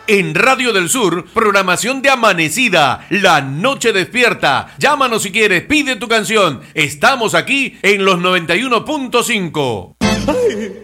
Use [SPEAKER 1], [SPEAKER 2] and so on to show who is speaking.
[SPEAKER 1] En Radio del Sur, programación de Amanecida, La Noche Despierta. Llámanos si quieres, pide tu canción. Estamos aquí en los 91.5.